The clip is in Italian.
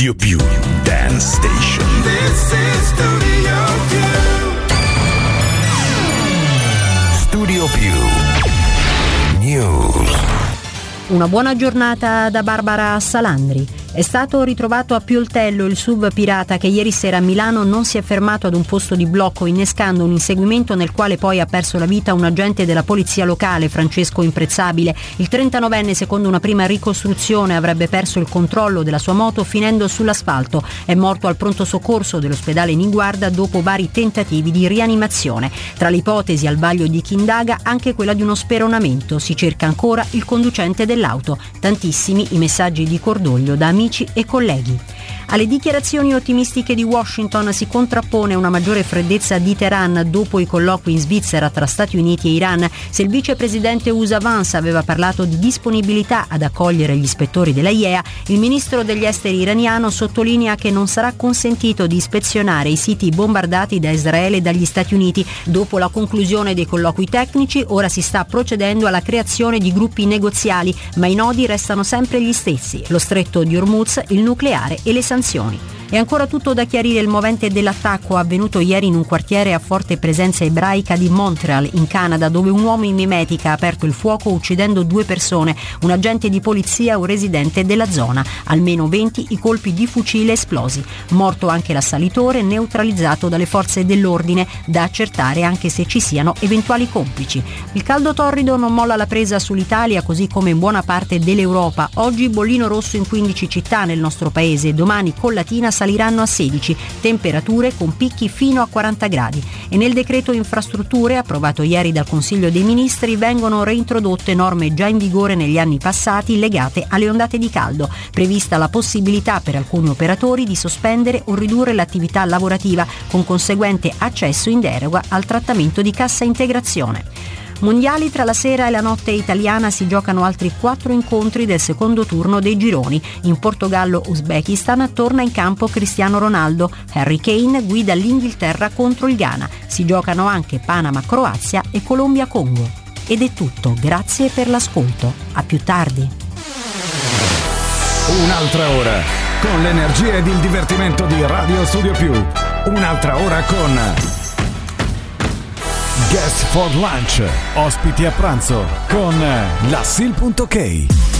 Studio Più Dance Station. This is Studio Più. Studio Più News. Una buona giornata da Barbara Salandri. È stato ritrovato a Pioltello il sub pirata che ieri sera a Milano non si è fermato ad un posto di blocco, innescando un inseguimento nel quale poi ha perso la vita un agente della polizia locale, Francesco Imprezzabile. Il 39enne, secondo una prima ricostruzione, avrebbe perso il controllo della sua moto finendo sull'asfalto. È morto al pronto soccorso dell'ospedale Niguarda dopo vari tentativi di rianimazione. Tra le ipotesi al vaglio di chi indaga anche quella di uno speronamento. Si cerca ancora il conducente dell'auto. Tantissimi i messaggi di cordoglio da amici e colleghi. Alle dichiarazioni ottimistiche di Washington si contrappone una maggiore freddezza di Teheran dopo i colloqui in Svizzera tra Stati Uniti e Iran. Se il vicepresidente USA Vance aveva parlato di disponibilità ad accogliere gli ispettori della IEA, il ministro degli esteri iraniano sottolinea che non sarà consentito di ispezionare i siti bombardati da Israele e dagli Stati Uniti. Dopo la conclusione dei colloqui tecnici, ora si sta procedendo alla creazione di gruppi negoziali, ma i nodi restano sempre gli stessi: lo stretto di Hormuz, il nucleare e le sanzioni. È ancora tutto da chiarire il movente dell'attacco avvenuto ieri in un quartiere a forte presenza ebraica di Montreal, in Canada, dove un uomo in mimetica ha aperto il fuoco uccidendo 2 persone, un agente di polizia e un residente della zona. Almeno 20 i colpi di fucile esplosi. Morto anche l'assalitore, neutralizzato dalle forze dell'ordine, da accertare anche se ci siano eventuali complici. Il caldo torrido non molla la presa sull'Italia, così come in buona parte dell'Europa. Oggi bollino rosso in 15 città nel nostro paese, domani con Latina saliranno a 16, temperature con picchi fino a 40 gradi. E nel decreto infrastrutture, approvato ieri dal Consiglio dei Ministri, vengono reintrodotte norme già in vigore negli anni passati legate alle ondate di caldo. Prevista la possibilità per alcuni operatori di sospendere o ridurre l'attività lavorativa, con conseguente accesso in deroga al trattamento di cassa integrazione. Mondiali, tra la sera e la notte italiana si giocano altri 4 incontri del secondo turno dei gironi. In Portogallo-Uzbekistan torna in campo Cristiano Ronaldo. Harry Kane guida l'Inghilterra contro il Ghana. Si giocano anche Panama-Croazia e Colombia-Congo. Ed è tutto, grazie per l'ascolto. A più tardi. Un'altra ora con l'energia ed il divertimento di Radio Studio Più. Un'altra ora con Guest for Lunch, ospiti a pranzo con la Sil.k.